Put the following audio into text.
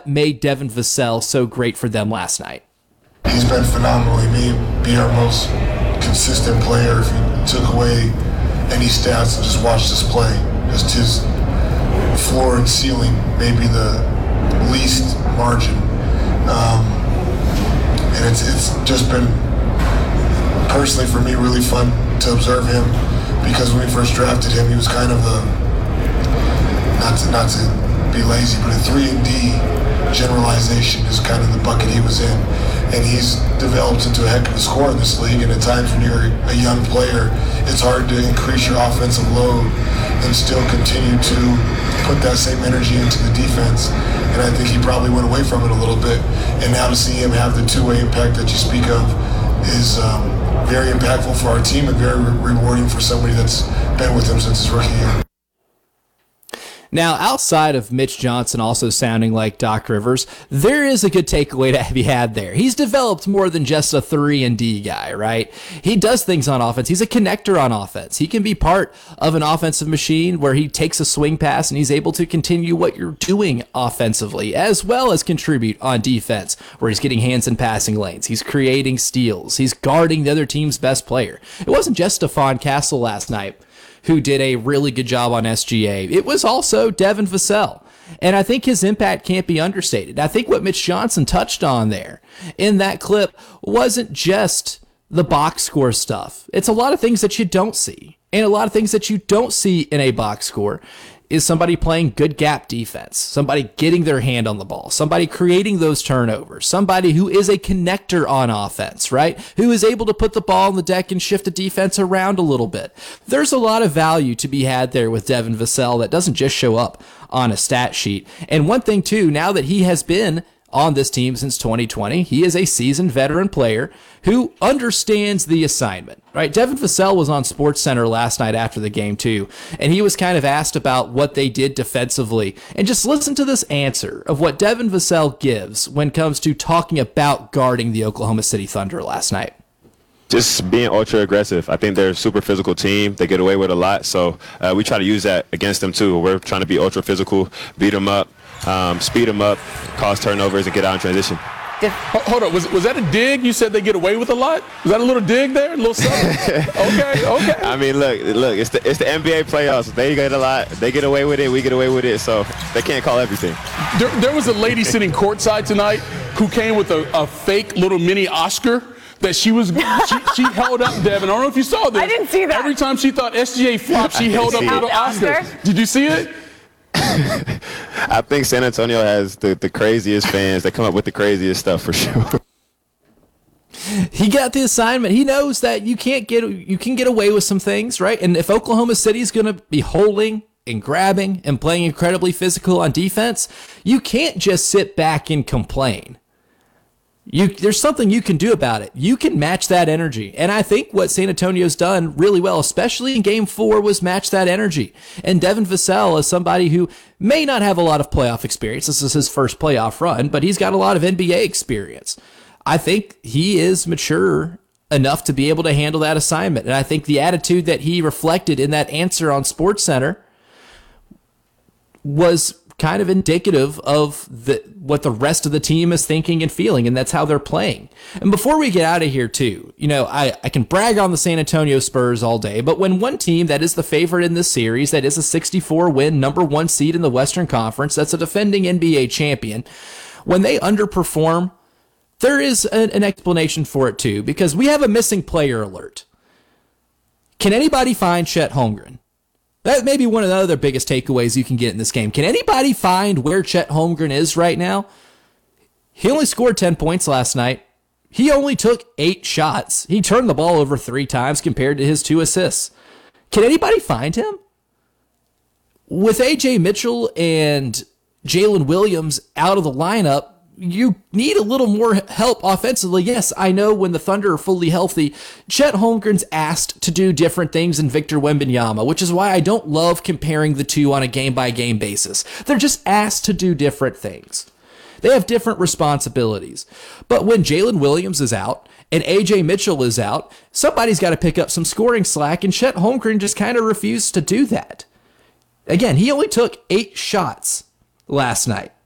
what made Devin Vassell so great for them last night? He's been phenomenal. He may be our most consistent player if you took away any stats and just watched us play. Just his floor and ceiling may be the least margin. And it's just been, personally for me, really fun to observe him, because when we first drafted him, he was kind of not to be lazy, but a 3-and-D generalization is kind of the bucket he was in. And he's developed into a heck of a scorer in this league, and at times when you're a young player, it's hard to increase your offensive load and still continue to put that same energy into the defense. And I think he probably went away from it a little bit. And now to see him have the two-way impact that you speak of is very impactful for our team and very rewarding for somebody that's been with him since his rookie year. Now, outside of Mitch Johnson also sounding like Doc Rivers, there is a good takeaway to be had there. He's developed more than just a 3-and-D guy, right? He does things on offense. He's a connector on offense. He can be part of an offensive machine where he takes a swing pass and he's able to continue what you're doing offensively, as well as contribute on defense, where he's getting hands in passing lanes. He's creating steals. He's guarding the other team's best player. It wasn't just Stephon Castle last night who did a really good job on SGA. It was also Devin Vassell. And I think his impact can't be understated. I think what Mitch Johnson touched on there in that clip wasn't just the box score stuff. It's a lot of things that you don't see. And a lot of things that you don't see in a box score is somebody playing good gap defense, somebody getting their hand on the ball, somebody creating those turnovers, somebody who is a connector on offense, right? Who is able to put the ball on the deck and shift the defense around a little bit. There's a lot of value to be had there with Devin Vassell that doesn't just show up on a stat sheet. And one thing too, now that he has been on this team since 2020, he is a seasoned veteran player who understands the assignment, right? Devin Vassell was on SportsCenter last night after the game too, and he was kind of asked about what they did defensively. And just listen to this answer of what Devin Vassell gives when it comes to talking about guarding the Oklahoma City Thunder last night. Just being ultra aggressive. I think they're a super physical team. They get away with a lot, so we try to use that against them too. We're trying to be ultra physical, beat them up, speed them up, cause turnovers, and get out in transition. Hold on, was that a dig? You said they get away with a lot? Was that a little dig there? A little something? Okay. I mean, look, it's the NBA playoffs. They get a lot. They get away with it. We get away with it. So they can't call everything. There was a lady sitting courtside tonight who came with a fake little mini Oscar that she held up, Devin. I don't know if you saw this. I didn't see that. Every time she thought SGA flopped, she held up a little Oscar. Did you see it? I think San Antonio has the craziest fans. They come up with the craziest stuff for sure. He got the assignment. He knows that you can get away with some things, right? And if Oklahoma City's going to be holding and grabbing and playing incredibly physical on defense, you can't just sit back and complain. There's something you can do about it. You can match that energy. And I think what San Antonio's done really well, especially in Game 4, was match that energy. And Devin Vassell is somebody who may not have a lot of playoff experience. This is his first playoff run, but he's got a lot of NBA experience. I think he is mature enough to be able to handle that assignment. And I think the attitude that he reflected in that answer on SportsCenter was kind of indicative of what the rest of the team is thinking and feeling, and that's how they're playing. And before we get out of here too, I can brag on the San Antonio Spurs all day, but when one team that is the favorite in this series, that is a 64-win number 1 seed in the Western Conference, that's a defending NBA champion, when they underperform, there is an explanation for it too, because we have a missing player alert. Can anybody find Chet Holmgren? That may be one of the other biggest takeaways you can get in this game. Can anybody find where Chet Holmgren is right now? He only scored 10 points last night. He only took 8 shots. He turned the ball over 3 times compared to his 2 assists. Can anybody find him? With A.J. Mitchell and Jalen Williams out of the lineup, you need a little more help offensively. Yes, I know when the Thunder are fully healthy, Chet Holmgren's asked to do different things than Victor Wembanyama, which is why I don't love comparing the two on a game-by-game basis. They're just asked to do different things. They have different responsibilities. But when Jalen Williams is out and A.J. Mitchell is out, somebody's got to pick up some scoring slack, and Chet Holmgren just kind of refused to do that. Again, he only took 8 shots last night.